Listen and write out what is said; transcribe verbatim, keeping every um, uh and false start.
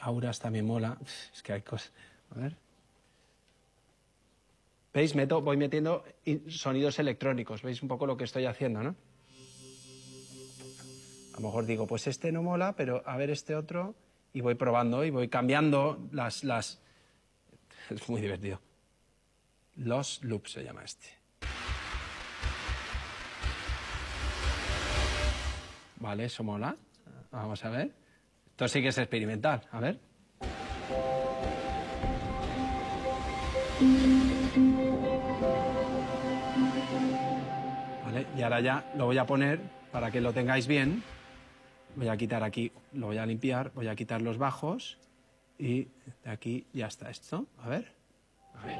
Auras también mola. Es que hay cosas... A ver... ¿Veis? Meto, voy metiendo sonidos electrónicos. ¿Veis un poco lo que estoy haciendo, no? A lo mejor digo, pues este no mola, pero a ver este otro... Y voy probando y voy cambiando las... las... Es muy divertido. Los loops se llama este. Vale, eso mola. Vamos a ver. Esto sí que es experimental. A ver. Vale, y ahora ya lo voy a poner para que lo tengáis bien. Voy a quitar aquí, lo voy a limpiar, voy a quitar los bajos y de aquí ya está esto. A ver.